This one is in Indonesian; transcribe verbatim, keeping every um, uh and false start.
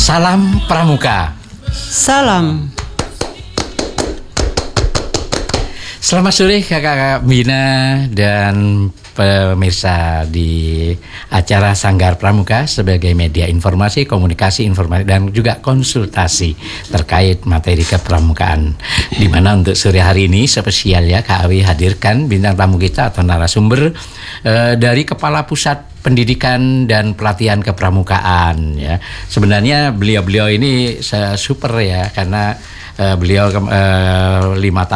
Salam Pramuka. Salam. Selamat sore kakak-kakak Bina dan pemirsa di acara Sanggar Pramuka sebagai media informasi, komunikasi, informasi dan juga konsultasi terkait materi kepramukaan. Di mana untuk sore hari ini spesial ya Kak Awi hadirkan bintang tamu kita atau narasumber eh, dari Kepala Pusat Pendidikan dan Pelatihan Kepramukaan ya. Sebenarnya beliau-beliau ini super ya karena uh, beliau uh, lima tahun